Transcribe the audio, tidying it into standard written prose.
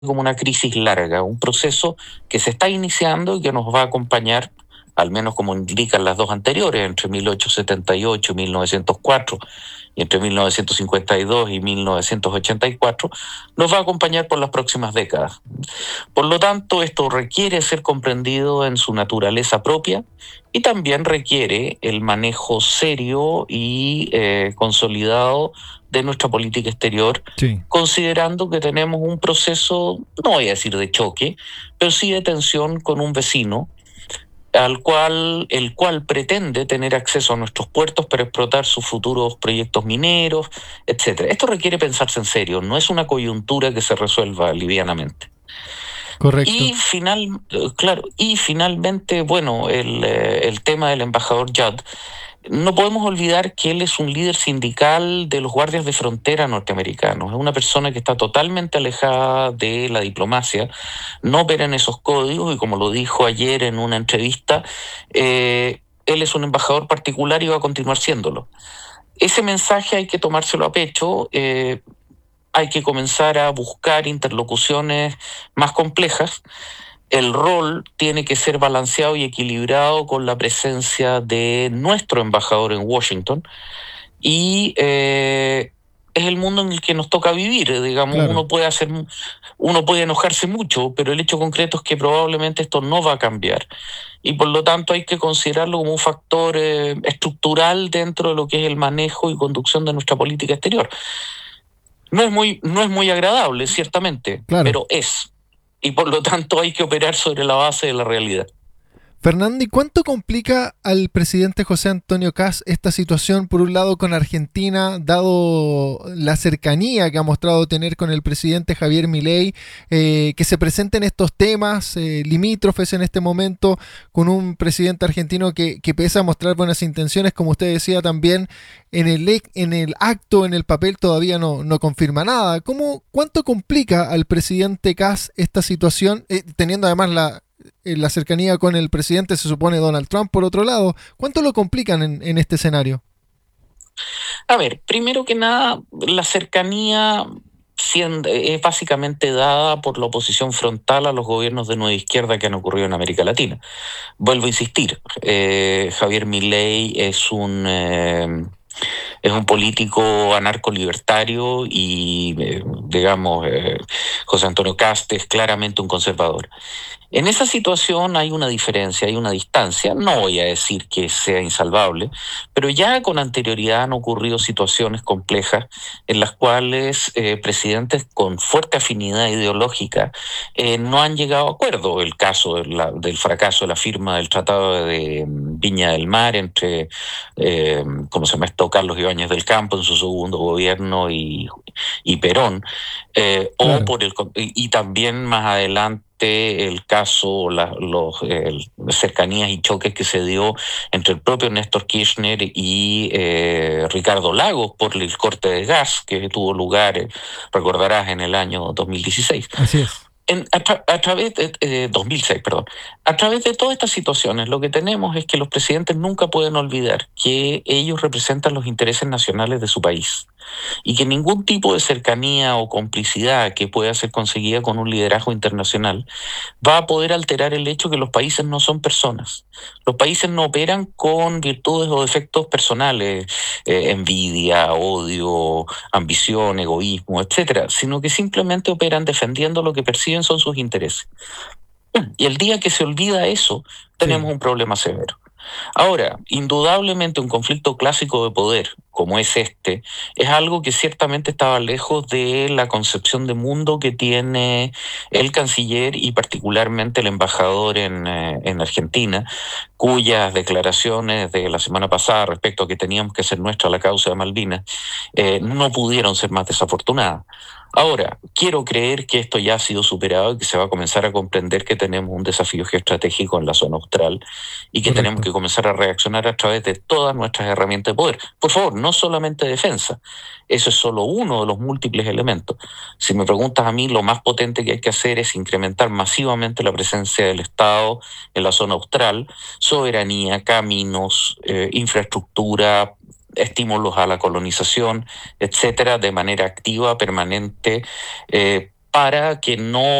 como una crisis larga, un proceso que se está iniciando y que nos va a acompañar, al menos como indican las dos anteriores, entre 1878 y 1904, y entre 1952 y 1984, nos va a acompañar por las próximas décadas. Por lo tanto, esto requiere ser comprendido en su naturaleza propia y también requiere el manejo serio y consolidado de nuestra política exterior, Sí. considerando que tenemos un proceso, no voy a decir de choque, pero sí de tensión con un vecino el cual pretende tener acceso a nuestros puertos para explotar sus futuros proyectos mineros, etcétera. Esto requiere pensarse en serio, no es una coyuntura que se resuelva livianamente. Correcto. Y finalmente, bueno, el tema del embajador Judd. No podemos olvidar que él es un líder sindical de los guardias de frontera norteamericanos. Es una persona que está totalmente alejada de la diplomacia, no opera en esos códigos y como lo dijo ayer en una entrevista, él es un embajador particular y va a continuar siéndolo. Ese mensaje hay que tomárselo a pecho. Hay que comenzar a buscar interlocuciones más complejas. El rol tiene que ser balanceado y equilibrado con la presencia de nuestro embajador en Washington y es el mundo en el que nos toca vivir. Digamos, Claro. uno puede enojarse mucho, pero el hecho concreto es que probablemente esto no va a cambiar y por lo tanto hay que considerarlo como un factor estructural dentro de lo que es el manejo y conducción de nuestra política exterior. No es muy agradable, ciertamente, Claro. pero es. Y por lo tanto hay que operar sobre la base de la realidad. Fernando, ¿y cuánto complica al presidente José Antonio Kast esta situación, por un lado, con Argentina, dado la cercanía que ha mostrado tener con el presidente Javier Milei, que se presenten estos temas limítrofes en este momento, con un presidente argentino que pese a mostrar buenas intenciones, como usted decía también, en el acto, en el papel, todavía no confirma nada? ¿Cuánto complica al presidente Kast esta situación, teniendo además la cercanía con el presidente, se supone Donald Trump, por otro lado? ¿Cuánto lo complican en este escenario? A ver, primero que nada, la cercanía es básicamente dada por la oposición frontal a los gobiernos de nueva izquierda que han ocurrido en América Latina. Vuelvo a insistir, Javier Milei es un político anarco-libertario y, digamos, José Antonio Kast es claramente un conservador. En esa situación hay una diferencia, hay una distancia. No voy a decir que sea insalvable, pero ya con anterioridad han ocurrido situaciones complejas en las cuales presidentes con fuerte afinidad ideológica no han llegado a acuerdo. El caso del fracaso de la firma del Tratado de Viña del Mar entre, ¿cómo se llama esto?, Carlos Ibáñez del Campo en su segundo gobierno y Perón, Claro. y también más adelante el caso, cercanías y choques que se dio entre el propio Néstor Kirchner y Ricardo Lagos por el corte de gas que tuvo lugar, recordarás, en el año 2016. Así es. A través de 2006, perdón. A través de todas estas situaciones, lo que tenemos es que los presidentes nunca pueden olvidar que ellos representan los intereses nacionales de su país y que ningún tipo de cercanía o complicidad que pueda ser conseguida con un liderazgo internacional va a poder alterar el hecho que los países no son personas. Los países no operan con virtudes o defectos personales, envidia, odio, ambición, egoísmo, etcétera, sino que simplemente operan defendiendo lo que perciben son sus intereses. Y el día que se olvida eso, Sí. tenemos un problema severo. Ahora, indudablemente un conflicto clásico de poder, como es este, es algo que ciertamente estaba lejos de la concepción de mundo que tiene el canciller y particularmente el embajador en Argentina, cuyas declaraciones de la semana pasada respecto a que teníamos que hacer nuestra la causa de Malvinas no pudieron ser más desafortunadas. Ahora, quiero creer que esto ya ha sido superado y que se va a comenzar a comprender que tenemos un desafío geoestratégico en la zona austral y que tenemos Correcto. que comenzar a reaccionar a través de todas nuestras herramientas de poder. Por favor, no solamente defensa, eso es solo uno de los múltiples elementos. Si me preguntas a mí, lo más potente que hay que hacer es incrementar masivamente la presencia del Estado en la zona austral, soberanía, caminos, infraestructura, estímulos a la colonización, etcétera, de manera activa, permanente, para que no